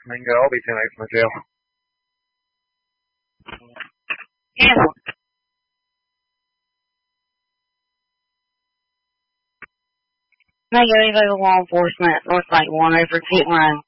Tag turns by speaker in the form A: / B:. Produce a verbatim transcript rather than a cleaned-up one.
A: Bingo, I'll be ten days in the jail.
B: Yeah. Now you gotta go to law enforcement. Looks like one over Pete Run.